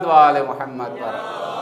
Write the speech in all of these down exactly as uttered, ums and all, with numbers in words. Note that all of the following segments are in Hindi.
वाले मोहम्मद पर।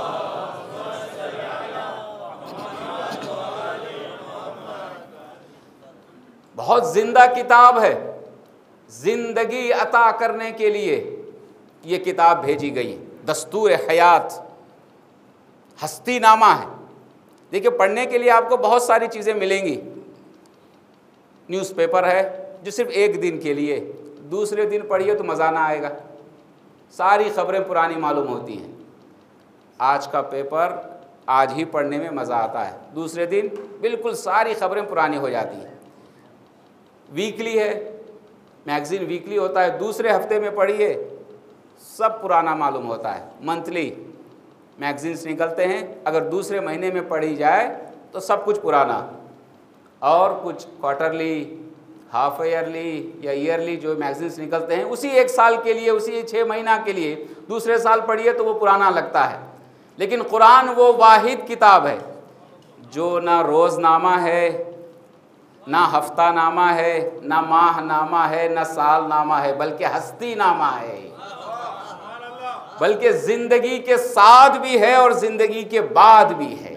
बहुत जिंदा किताब है, जिंदगी अता करने के लिए ये किताब भेजी गई। दस्तूर हयात, हस्ती नामा है। देखिए, पढ़ने के लिए आपको बहुत सारी चीज़ें मिलेंगी। न्यूज़पेपर है जो सिर्फ एक दिन के लिए, दूसरे दिन पढ़िए तो मज़ा ना आएगा, सारी खबरें पुरानी मालूम होती हैं। आज का पेपर आज ही पढ़ने में मज़ा आता है, दूसरे दिन बिल्कुल सारी खबरें पुरानी हो जाती हैं। वीकली है, मैगज़ीन वीकली होता है, दूसरे हफ्ते में पढ़िए सब पुराना मालूम होता है। मंथली मैगज़ीन्स निकलते हैं, अगर दूसरे महीने में पढ़ी जाए तो सब कुछ पुराना, और कुछ क्वार्टरली, हाफ ईयरली या ईयरली जो मैगज़ीन्स निकलते हैं उसी एक साल के लिए, उसी छः महीना के लिए, दूसरे साल पढ़िए तो वो पुराना लगता है। लेकिन कुरान वो वाहिद किताब है जो ना रोज़नामा है, ना हफ्ता नामा है, ना माह नामा है, ना साल नामा है, बल्कि हस्ती नामा है, बल्कि ज़िंदगी के साथ भी है और ज़िंदगी के बाद भी है।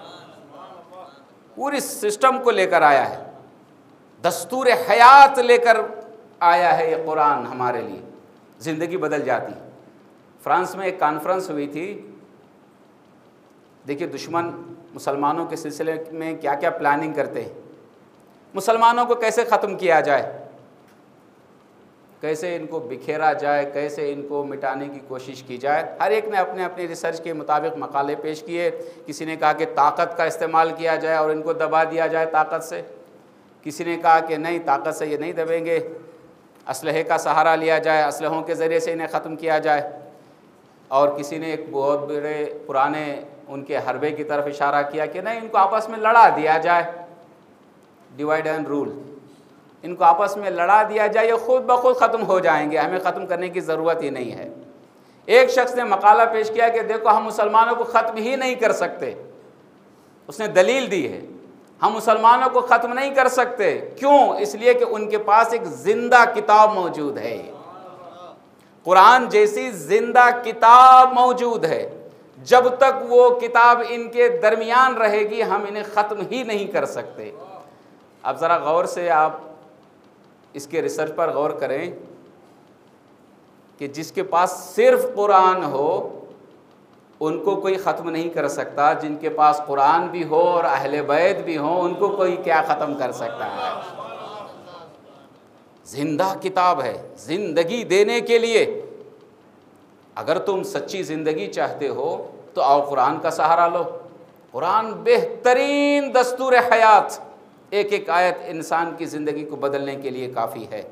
पूरी सिस्टम को लेकर आया है, दस्तूर हयात लेकर आया है ये कुरान हमारे लिए। ज़िंदगी बदल जाती। फ्रांस में एक कॉन्फ्रेंस हुई थी। देखिए, दुश्मन मुसलमानों के सिलसिले में क्या क्या प्लानिंग करते हैं, मुसलमानों को कैसे ख़त्म किया जाए, कैसे इनको बिखेरा जाए, कैसे इनको मिटाने की कोशिश की जाए। हर एक ने अपने अपने रिसर्च के मुताबिक मकाले पेश किए। किसी ने कहा कि ताकत का इस्तेमाल किया जाए और इनको दबा दिया जाए ताकत से, किसी ने कहा कि नहीं, ताकत से ये नहीं दबेंगे, असलहे का सहारा लिया जाए, असलहों के ज़रिए से इन्हें ख़त्म किया जाए। और किसी ने एक बहुत बड़े पुराने उनके हरबे की तरफ इशारा किया कि नहीं, इनको आपस में लड़ा दिया जाए, डिवाइड एंड रूल, इनको आपस में लड़ा दिया जाए, ये खुद ब खुद ख़त्म हो जाएंगे, हमें ख़त्म करने की ज़रूरत ही नहीं है। एक शख्स ने मकाला पेश किया कि देखो, हम मुसलमानों को ख़त्म ही नहीं कर सकते। उसने दलील दी है, हम मुसलमानों को ख़त्म नहीं कर सकते। क्यों? इसलिए कि उनके पास एक ज़िंदा किताब मौजूद है, कुरान जैसी ज़िंदा किताब मौजूद है। जब तक वो किताब इनके दरमियान रहेगी, हम इन्हें ख़त्म ही नहीं कर सकते। अब ज़रा गौर से आप इसके रिसर्च पर गौर करें कि जिसके पास सिर्फ कुरान हो उनको कोई ख़त्म नहीं कर सकता, जिनके पास कुरान भी हो और अहले बैत भी हो उनको कोई क्या ख़त्म कर सकता है। जिंदा किताब है, ज़िंदगी देने के लिए। अगर तुम सच्ची ज़िंदगी चाहते हो तो आओ कुरान का सहारा लो। कुरान बेहतरीन दस्तूर हयात, एक एक आयत इंसान की ज़िंदगी को बदलने के लिए काफ़ी है।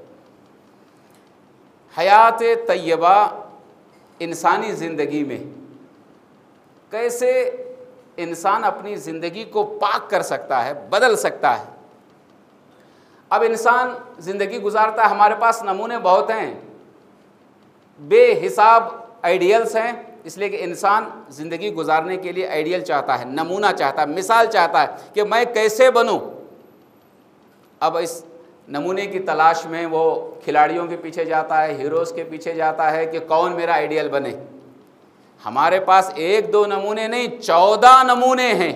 हयात तय्यबा इंसानी ज़िंदगी में कैसे इंसान अपनी ज़िंदगी को पाक कर सकता है, बदल सकता है। अब इंसान ज़िंदगी गुजारता है, हमारे पास नमूने बहुत हैं, बेहिसाब आइडियल्स हैं, इसलिए कि इंसान ज़िंदगी गुजारने के लिए आइडियल चाहता है, नमूना चाहता है, मिसाल चाहता है कि मैं कैसे बनूं। अब इस नमूने की तलाश में वो खिलाड़ियों के पीछे जाता है, हीरोज़ के पीछे जाता है कि कौन मेरा आइडियल बने। हमारे पास एक दो नमूने नहीं, चौदह नमूने हैं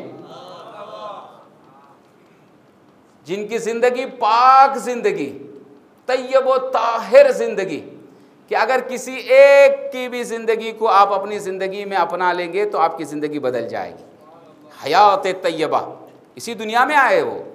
जिनकी ज़िंदगी पाक ज़िंदगी, तय्यब व ताहिर ज़िंदगी, कि अगर किसी एक की भी ज़िंदगी को आप अपनी ज़िंदगी में अपना लेंगे तो आपकी ज़िंदगी बदल जाएगी। हयात तय्यबा, इसी दुनिया में आए वो,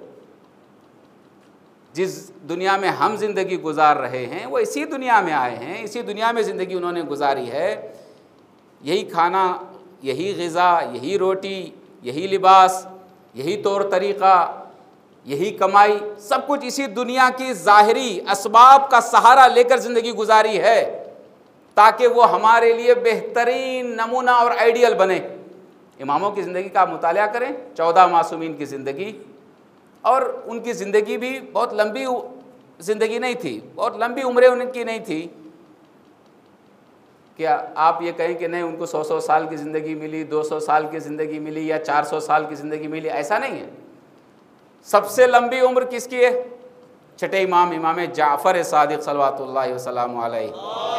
जिस दुनिया में हम ज़िंदगी गुजार रहे हैं वो इसी दुनिया में आए हैं, इसी दुनिया में ज़िंदगी उन्होंने गुजारी है। यही खाना, यही ग़िज़ा, यही रोटी, यही लिबास, यही तौर तरीक़ा, यही कमाई, सब कुछ इसी दुनिया की ज़ाहिरी असबाब का सहारा लेकर ज़िंदगी गुजारी है ताकि वो हमारे लिए बेहतरीन नमूना और आइडियल बने। इमामों की ज़िंदगी का आप मुताला करें, चौदह मासूमीन की ज़िंदगी, और उनकी ज़िंदगी भी बहुत लंबी ज़िंदगी नहीं थी, बहुत लंबी उम्रें उनकी नहीं थी। क्या आप ये कहें कि नहीं उनको सौ सौ साल की ज़िंदगी मिली, दो सौ साल की ज़िंदगी मिली या चार सौ साल की ज़िंदगी मिली, ऐसा नहीं है। सबसे लंबी उम्र किसकी है? छठे इमाम, इमाम जाफ़र सादिक़ सल्लल्लाहु अलैहि वसल्लम अलैहि